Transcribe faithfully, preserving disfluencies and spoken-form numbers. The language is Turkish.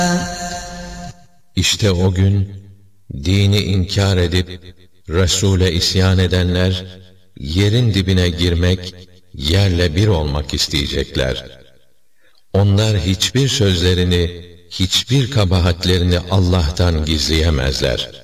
İşte o gün dini inkar edip Resul'e isyan edenler yerin dibine girmek, yerle bir olmak isteyecekler. Onlar hiçbir sözlerini, hiçbir kabahatlerini Allah'tan gizleyemezler.